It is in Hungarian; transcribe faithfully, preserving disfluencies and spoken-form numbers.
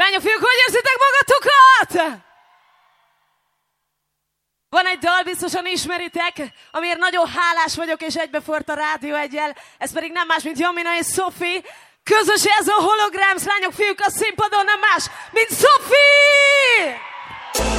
Lányok, fiúk, hogy érzitek magatokat? Van egy dal, biztosan ismeritek, amiért nagyon hálás vagyok, és egybefort a Rádió Egyel. Ez pedig nem más, mint Jamina és Sophie. Közös ez a Holograms, lányok, fiúk, a színpadon nem más, mint Sophie!